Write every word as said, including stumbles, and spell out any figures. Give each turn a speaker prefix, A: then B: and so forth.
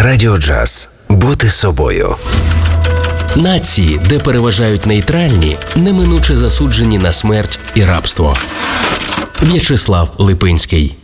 A: Радіо Джаз. Бути собою.
B: Нації, де переважають нейтральні, неминуче засуджені на смерть і рабство. В'ячеслав Липинський.